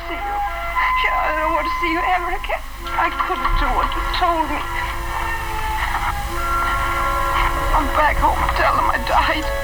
see you. I don't want to see you ever again. I couldn't do what you told me. I'm back home and tell them I died.